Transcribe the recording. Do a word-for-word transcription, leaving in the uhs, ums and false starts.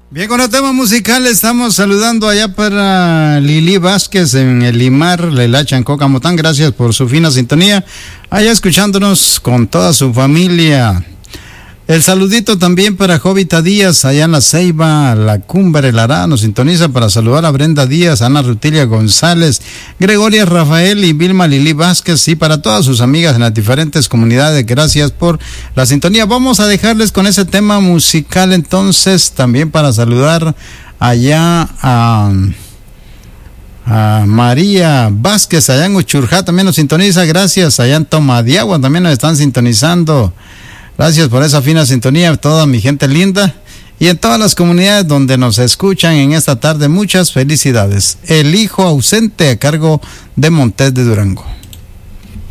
Bien, con el tema musical estamos saludando allá para Lili Vázquez en el Limar, Lela Chanco, Camotán. Gracias por su fina sintonía. Allá escuchándonos con toda su familia. El saludito también para Jovita Díaz, allá en La Ceiba, La Cumbre, Lara, nos sintoniza para saludar a Brenda Díaz, Ana Rutilia González, Gregoria Rafael y Vilma Lili Vázquez, y para todas sus amigas en las diferentes comunidades. Gracias por la sintonía. Vamos a dejarles con ese tema musical entonces, también para saludar allá a... a María Vázquez, allá en Uchurjá, también nos sintoniza. Gracias, allá en Tomadiagua también nos están sintonizando. Gracias por esa fina sintonía, toda mi gente linda. Y en todas las comunidades donde nos escuchan en esta tarde, muchas felicidades. El hijo ausente a cargo de Montes de Durango.